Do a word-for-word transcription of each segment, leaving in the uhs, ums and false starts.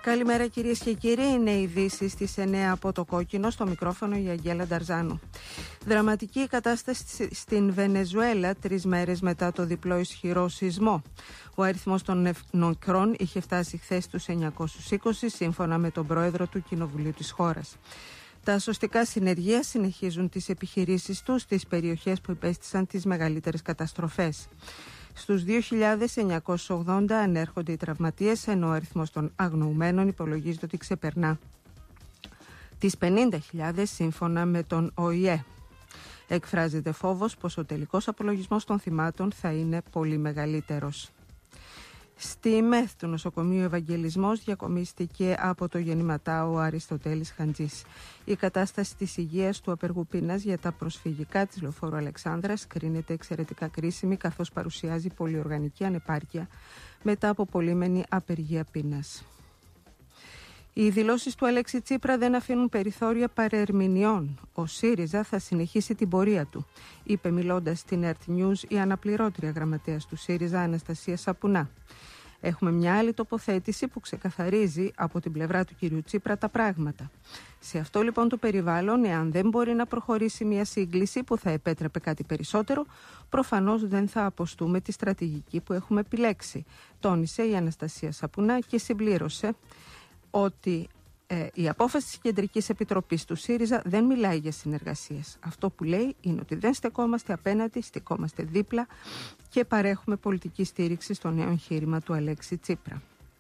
Καλημέρα κυρίες και κύριοι, είναι οι ειδήσεις στις εννέα από το Κόκκινο, στο μικρόφωνο η Αγγέλα Νταρζάνου. Δραματική κατάσταση στην Βενεζουέλα τρεις μέρες μετά το διπλό ισχυρό σεισμό. Ο αριθμός των νεκρών είχε φτάσει χθες στους εννιακόσιους είκοσι, σύμφωνα με τον πρόεδρο του Κοινοβουλίου της χώρας. Τα σωστικά συνεργεία συνεχίζουν τις επιχειρήσεις τους στις περιοχές που υπέστησαν τις μεγαλύτερες καταστροφές. Στους δύο χιλιάδες εννιακόσιους ογδόντα ανέρχονται οι τραυματίες, ενώ ο αριθμός των αγνοουμένων υπολογίζεται ότι ξεπερνά τις πενήντα χιλιάδες σύμφωνα με τον Ο Η Ε. Εκφράζεται φόβος πως ο τελικός απολογισμός των θυμάτων θα είναι πολύ μεγαλύτερος. Στη ΜΕΘ του νοσοκομείου Ευαγγελισμός διακομίστηκε από το γεννηματά ο Αριστοτέλης Χαντζής. Η κατάσταση της υγείας του απεργού πείνας για τα προσφυγικά της Λεωφόρου Αλεξάνδρας κρίνεται εξαιρετικά κρίσιμη, καθώς παρουσιάζει πολυοργανική ανεπάρκεια μετά από πολύμενη απεργία πείνας. Οι δηλώσεις του Αλέξη Τσίπρα δεν αφήνουν περιθώρια παρερμηνιών. Ο ΣΥΡΙΖΑ θα συνεχίσει την πορεία του, είπε μιλώντας στην Earth News η αναπληρώτρια γραμματέας του ΣΥΡΙΖΑ Αναστασία Σαπουνά. Έχουμε μια άλλη τοποθέτηση που ξεκαθαρίζει από την πλευρά του κυρίου Τσίπρα τα πράγματα. Σε αυτό λοιπόν το περιβάλλον, εάν δεν μπορεί να προχωρήσει μια σύγκληση που θα επέτρεπε κάτι περισσότερο, προφανώς δεν θα αποστούμε τη στρατηγική που έχουμε επιλέξει, τόνισε η Αναστασία Σαπουνά και συμπλήρωσε ότι ε, η απόφαση της Κεντρικής Επιτροπής του ΣΥΡΙΖΑ δεν μιλάει για συνεργασίες. Αυτό που λέει είναι ότι δεν στεκόμαστε απέναντι, στεκόμαστε δίπλα και παρέχουμε πολιτική στήριξη στο νέο εγχείρημα του Αλέξη Τσίπρα.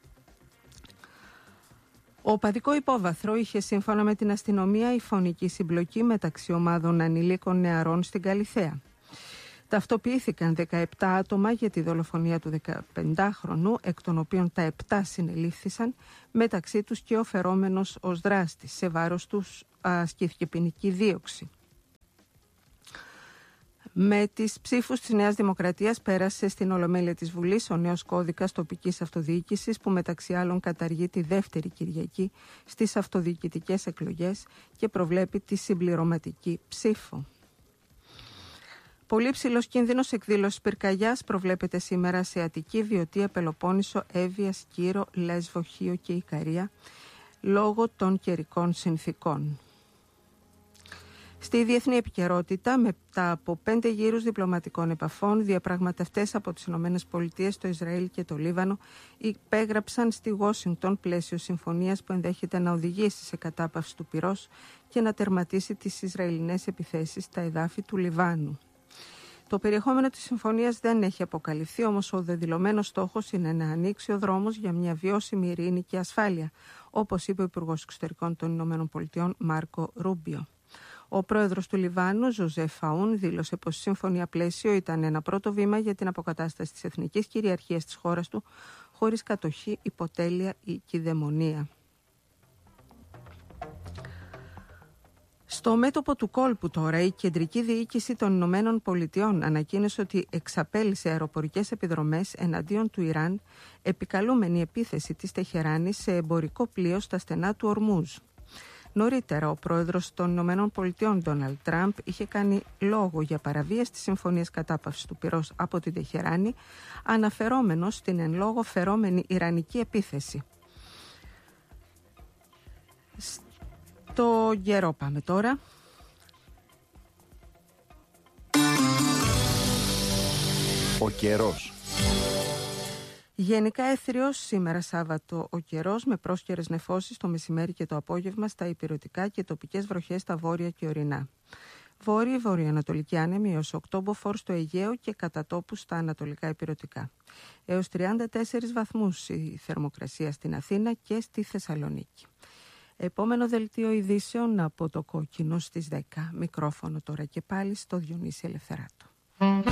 Ο οπαδικό υπόβαθρο είχε, σύμφωνα με την αστυνομία, η φωνική συμπλοκή μεταξύ ομάδων ανηλίκων νεαρών στην Καλιθέα. Ταυτοποιήθηκαν δεκαεπτά άτομα για τη δολοφονία του δεκαπεντάχρονου, εκ των οποίων τα επτά συνελήφθησαν, μεταξύ τους και ο φερόμενος ως δράστης. Σε βάρος τους ασκήθηκε ποινική δίωξη. Με τις ψήφους της Νέας Δημοκρατίας πέρασε στην Ολομέλεια της Βουλής ο νέος κώδικας τοπικής αυτοδιοίκησης, που μεταξύ άλλων καταργεί τη δεύτερη Κυριακή στις αυτοδιοικητικές εκλογές και προβλέπει τη συμπληρωματική ψήφο. Πολύ ψηλός κίνδυνος εκδήλωσης πυρκαγιάς προβλέπεται σήμερα σε Αττική, Βιωτία, Πελοπόννησο, Εύβοια, Σκύρο, Λέσβο, Χίο και Ικαρία, λόγω των καιρικών συνθήκων. Στη διεθνή επικαιρότητα, μετά από πέντε γύρους διπλωματικών επαφών, διαπραγματευτές από τις ΗΠΑ, το Ισραήλ και το Λίβανο υπέγραψαν στη Γουάσιγκτον πλαίσιο συμφωνίας που ενδέχεται να οδηγήσει σε κατάπαυση του πυρός και να τερματίσει τις Ισραηλινές επιθέσεις στα εδάφη του Λιβάνου. Το περιεχόμενο της συμφωνίας δεν έχει αποκαλυφθεί, όμως ο δεδηλωμένος στόχος είναι να ανοίξει ο δρόμος για μια βιώσιμη ειρήνη και ασφάλεια, όπως είπε ο Υπουργός Εξωτερικών των ΗΠΑ Μάρκο Ρούμπιο. Ο πρόεδρος του Λιβάνου, Ζωζεφ Αούν, δήλωσε πως η συμφωνία πλαίσιο ήταν ένα πρώτο βήμα για την αποκατάσταση της εθνικής κυριαρχίας της χώρας του, χωρίς κατοχή, υποτέλεια ή κυδαιμονία. Στο μέτωπο του κόλπου τώρα, η Κεντρική Διοίκηση των Ηνωμένων Πολιτειών ανακοίνωσε ότι εξαπέλυσε αεροπορικές επιδρομές εναντίον του Ιράν, επικαλούμενη επίθεση της Τεχεράνης σε εμπορικό πλοίο στα στενά του Ορμούζ. Νωρίτερα, ο πρόεδρος των Ηνωμένων Πολιτειών, Ντόναλντ Τραμπ, είχε κάνει λόγο για παραβίαση της συμφωνίας κατάπαυσης του πυρός από την Τεχεράνη, αναφερόμενος στην εν λόγω φερόμενη ιρανική επίθεση. Το καιρό πάμε τώρα. Ο καιρός. Γενικά έθριος σήμερα Σάββατο ο καιρός, με πρόσκαιρες νεφώσεις το μεσημέρι και το απόγευμα στα ηπειρωτικά και τοπικές βροχές στα βόρεια και ορεινά. Βόρειοι βορειοανατολική άνεμη έως οκτώ μποφόρ στο Αιγαίο και κατά τόπους στα ανατολικά ηπειρωτικά. Έως τριάντα τέσσερις βαθμούς η θερμοκρασία στην Αθήνα και στη Θεσσαλονίκη. Επόμενο δελτίο ειδήσεων από το Κόκκινο στις δέκα. Μικρόφωνο τώρα και πάλι στο Διονύση Ελευθεράτου.